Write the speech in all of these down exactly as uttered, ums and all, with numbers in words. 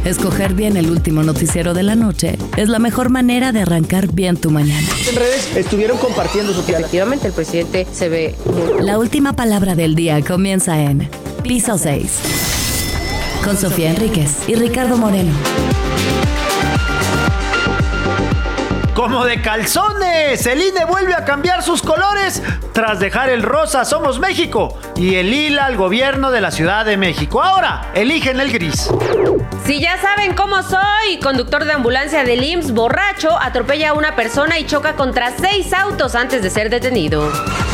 Escoger bien el último noticiero de la noche es la mejor manera de arrancar bien tu mañana. En redes estuvieron compartiendo su piada. Efectivamente, el presidente se ve muy... La última palabra del día comienza en Piso seis. Con Sofía Enríquez y Ricardo Moreno. Como de calzones, el I N E vuelve a cambiar sus colores tras dejar el rosa Somos México y el lila al gobierno de la Ciudad de México. Ahora eligen el gris. Si ya saben cómo soy, conductor de ambulancia del I M S S borracho atropella a una persona y choca contra seis autos antes de ser detenido.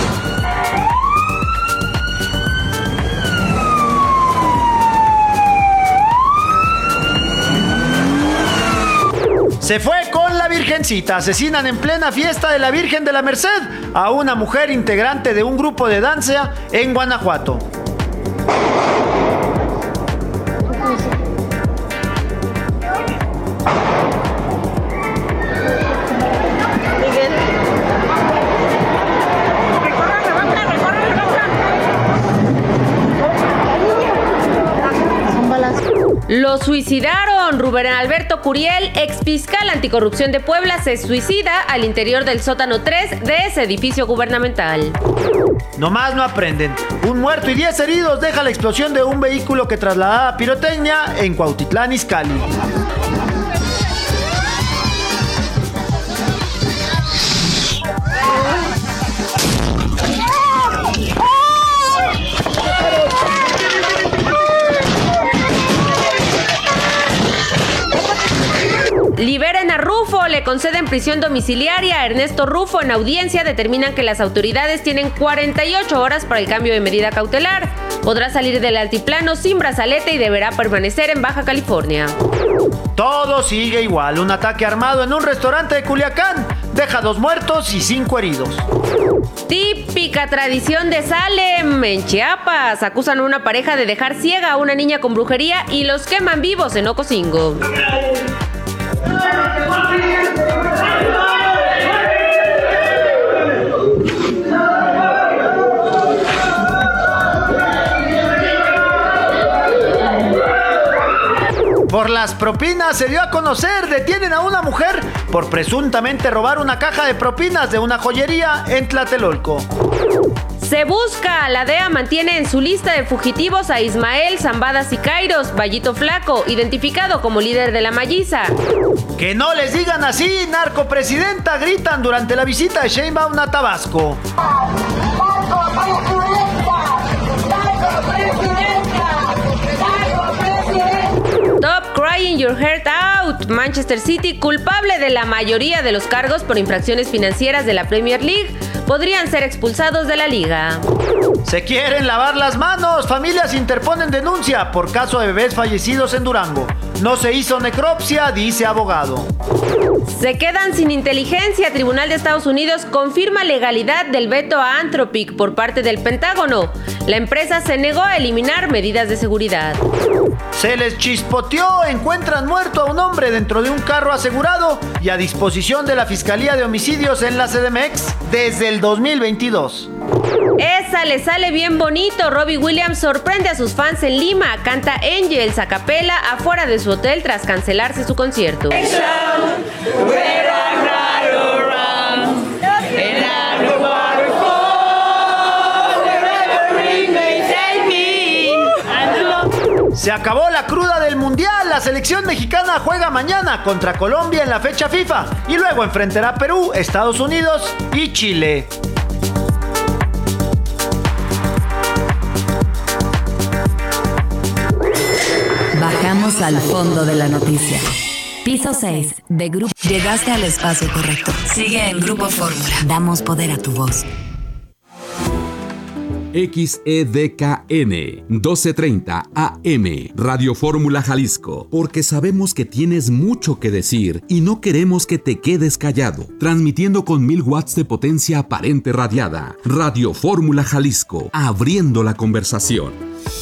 Se fue con la Virgencita. Asesinan en plena fiesta de la Virgen de la Merced a una mujer integrante de un grupo de danza en Guanajuato. Lo suicidaron. Rubén Alberto Curiel, ex fiscal anticorrupción de Puebla, se suicida al interior del sótano tres de ese edificio gubernamental. Nomás no aprenden. Un muerto y diez heridos deja la explosión de un vehículo que trasladaba pirotecnia en Cuautitlán, Izcalli. Liberen a Rufo, le conceden prisión domiciliaria a Ernesto Rufo. En audiencia determinan que las autoridades tienen cuarenta y ocho horas para el cambio de medida cautelar. Podrá salir del altiplano sin brazalete y deberá permanecer en Baja California. Todo sigue igual. Un ataque armado en un restaurante de Culiacán deja dos muertos y cinco heridos. Típica tradición de Salem. En Chiapas acusan a una pareja de dejar ciega a una niña con brujería y los queman vivos en Ocosingo. Por las propinas se dio a conocer, detienen a una mujer por presuntamente robar una caja de propinas de una joyería en Tlatelolco. Se busca. La D E A mantiene en su lista de fugitivos a Ismael Zambada Sicairos, Vallito Flaco, identificado como líder de la Malliza. Que no les digan así, narcopresidenta, gritan durante la visita de Sheinbaum a Tabasco. Stop crying your heart out. Manchester City, culpable de la mayoría de los cargos por infracciones financieras de la Premier League, podrían ser expulsados de la liga. Se quieren lavar las manos. Familias interponen denuncia por caso de bebés fallecidos en Durango. No se hizo necropsia, dice abogado. Se quedan sin inteligencia. Tribunal de Estados Unidos confirma legalidad del veto a Anthropic por parte del Pentágono. La empresa se negó a eliminar medidas de seguridad. Se les chispoteó. Encuentran muerto a un hombre dentro de un carro asegurado y a disposición de la Fiscalía de Homicidios en la C D M X desde el dos mil veintidós. Esa le sale bien bonito. Robbie Williams sorprende a sus fans en Lima. Canta Angels a capela afuera de su hotel tras cancelarse su concierto. Se acabó la cruda del Mundial. La selección mexicana juega mañana contra Colombia en la fecha FIFA y luego enfrentará a Perú, Estados Unidos y Chile. Bajamos al fondo de la noticia. Piso seis de Grupo. Llegaste al espacio correcto. Sigue en Grupo Fórmula. Damos poder a tu voz. X E D K N doce treinta A M Radio Fórmula Jalisco, porque sabemos que tienes mucho que decir y no queremos que te quedes callado. Transmitiendo con mil watts de potencia aparente radiada. Radio Fórmula Jalisco, abriendo la conversación.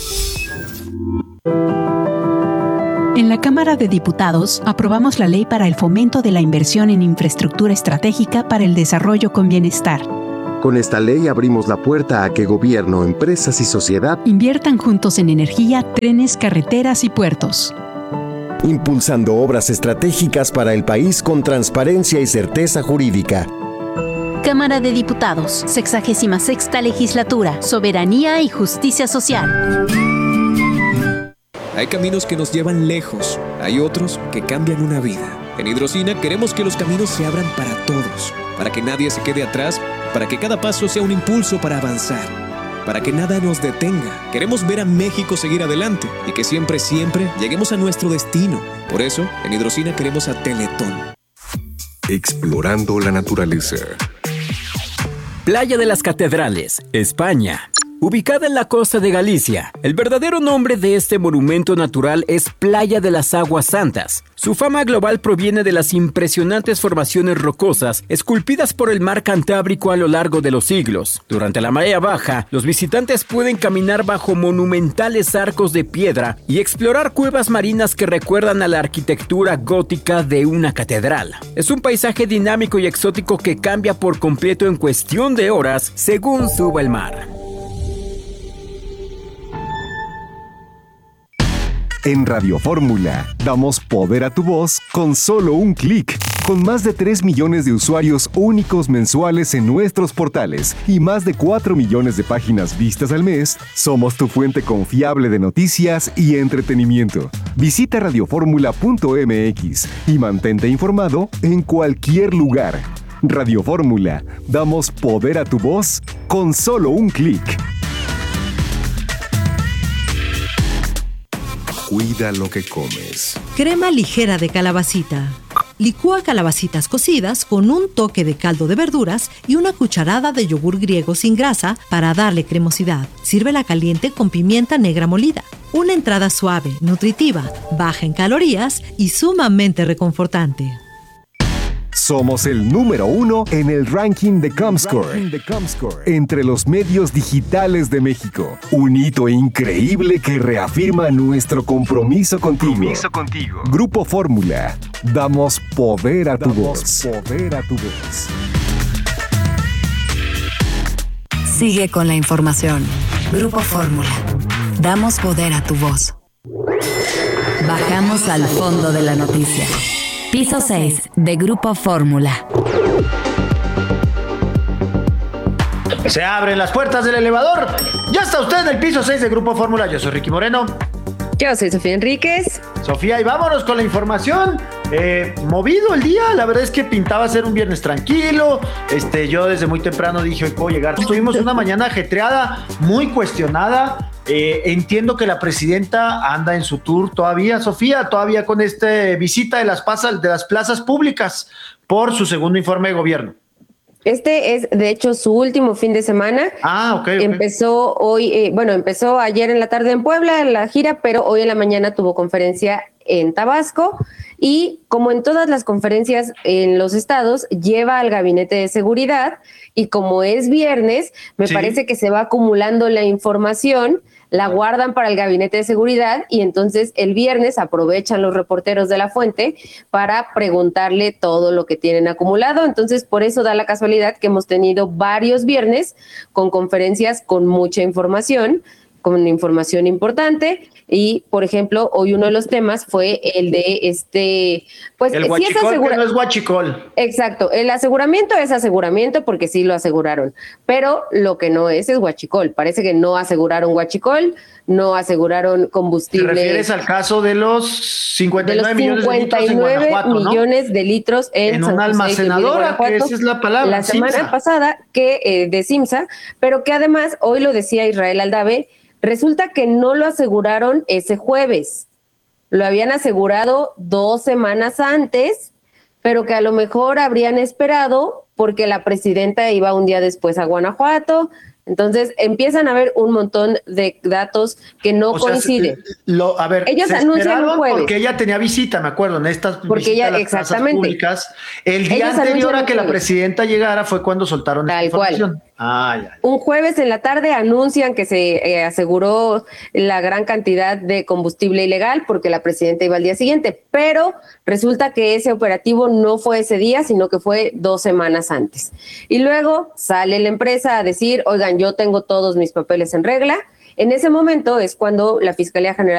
En la Cámara de Diputados aprobamos la ley para el fomento de la inversión en infraestructura estratégica para el desarrollo con bienestar. Con esta ley abrimos la puerta a que gobierno, empresas y sociedad inviertan juntos en energía, trenes, carreteras y puertos. impulsando obras estratégicas para el país con transparencia y certeza jurídica. Cámara de Diputados, sexagésima sexta legislatura, soberanía y justicia social. Hay caminos que nos llevan lejos, hay otros que cambian una vida. En Hidrocina queremos que los caminos se abran para todos, para que nadie se quede atrás, para que cada paso sea un impulso para avanzar, para que nada nos detenga. Queremos ver a México seguir adelante y que siempre, siempre lleguemos a nuestro destino. Por eso, en Hidrocina queremos a Teletón. Explorando la naturaleza. Playa de las Catedrales, España. Ubicada en la costa de Galicia, el verdadero nombre de este monumento natural es Playa de las Aguas Santas. Su fama global proviene de las impresionantes formaciones rocosas esculpidas por el mar Cantábrico a lo largo de los siglos. Durante la marea baja, los visitantes pueden caminar bajo monumentales arcos de piedra y explorar cuevas marinas que recuerdan a la arquitectura gótica de una catedral. Es un paisaje dinámico y exótico que cambia por completo en cuestión de horas según suba el mar. En Radio Fórmula, damos poder a tu voz con solo un clic. Con más de tres millones de usuarios únicos mensuales en nuestros portales y más de cuatro millones de páginas vistas al mes, somos tu fuente confiable de noticias y entretenimiento. Visita radioformula punto m x y mantente informado en cualquier lugar. Radio Fórmula, damos poder a tu voz con solo un clic. Cuida lo que comes. Crema ligera de calabacita. Licúa calabacitas cocidas con un toque de caldo de verduras y una cucharada de yogur griego sin grasa para darle cremosidad. Sírvela caliente con pimienta negra molida. Una entrada suave, nutritiva, baja en calorías y sumamente reconfortante. Somos el número uno en el ranking de Comscore, entre los medios digitales de México. Un hito increíble que reafirma nuestro compromiso contigo. Compromiso contigo. Grupo Fórmula. Damos poder a tu voz. Poder a tu voz. Sigue con la información. Grupo Fórmula. Damos poder a tu voz. Bajamos al fondo de la noticia. Piso seis de Grupo Fórmula. Se abren las puertas del elevador. Ya está usted en el piso seis de Grupo Fórmula. Yo soy Ricky Moreno. Yo soy Sofía Enríquez. Sofía, y vámonos con la información. Eh, movido el día, la verdad es que pintaba ser un viernes tranquilo. Este, yo desde muy temprano dije, hoy puedo llegar. Tuvimos una mañana ajetreada, muy cuestionada. Eh, entiendo que la presidenta anda en su tour todavía, Sofía, todavía con esta visita de las, pasas, de las plazas públicas por su segundo informe de gobierno. Este es, de hecho, su último fin de semana. Ah, ok. okay. Empezó hoy, eh, bueno, empezó ayer en la tarde en Puebla, en la gira, pero hoy en la mañana tuvo conferencia en Tabasco. Y como en todas las conferencias en los estados, lleva al gabinete de seguridad. Y como es viernes, me sí. parece que se va acumulando la información, la guardan para el gabinete de seguridad y entonces el viernes aprovechan los reporteros de La Fuente para preguntarle todo lo que tienen acumulado. Entonces, por eso da la casualidad que hemos tenido varios viernes con conferencias con mucha información, con información importante. Y, por ejemplo, hoy uno de los temas fue el de este, pues el sí es asegura- que no es huachicol. Exacto, el aseguramiento es aseguramiento porque sí lo aseguraron, pero lo que no es es huachicol. Parece que no aseguraron huachicol, no aseguraron combustible. ¿Te refieres al caso de los cincuenta y nueve millones de litros en Guanajuato, ¿no? millones de litros en, en San una José, almacenadora, que esa es la palabra. La semana Simsa. pasada que eh, de Simsa, pero que además hoy lo decía Israel Aldave. Resulta que no lo aseguraron ese jueves, lo habían asegurado dos semanas antes, pero que a lo mejor habrían esperado porque la presidenta iba un día después a Guanajuato. Entonces empiezan a haber un montón de datos que no o sea, coinciden. Lo, a ver, ellos se anuncian un jueves. Porque ella tenía visita, me acuerdo, en estas porque visitas ella, a las exactamente. plazas públicas. El día ellos anterior a que la jueves. presidenta llegara fue cuando soltaron Tal esta información. Cual. Ah, ya. Un jueves en la tarde anuncian que se eh, aseguró la gran cantidad de combustible ilegal porque la presidenta iba al día siguiente, pero resulta que ese operativo no fue ese día, sino que fue dos semanas antes. Y luego sale la empresa a decir, oigan, yo tengo todos mis papeles en regla. En ese momento es cuando la Fiscalía General